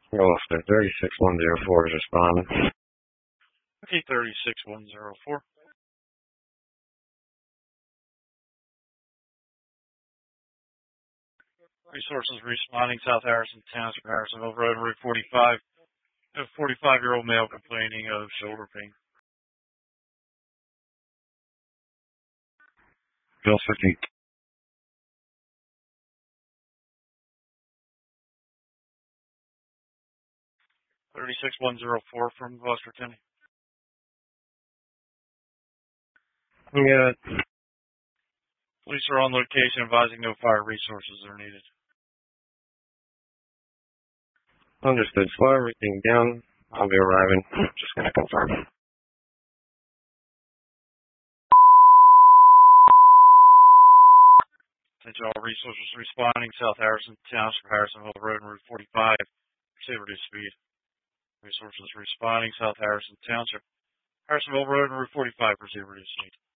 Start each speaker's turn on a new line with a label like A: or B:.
A: Gloucester 36104 is responding.
B: Okay, 36104. Resources responding South Harrison Township, Harrisonville Road, Route 45. A 45-year-old male complaining of shoulder pain.
A: Gloucester
B: 36104 from Gloucester County.
A: Yeah.
B: Police are on location advising no fire resources are needed.
A: Understood. Slow everything down. I'll be arriving. Just gonna confirm.
B: Attention all resources responding South Harrison Township, Harrisonville Road, Route 45. Proceed reduce speed. Resources responding South Harrison Township, Harrisonville Road, Route 45. Proceed reduce speed.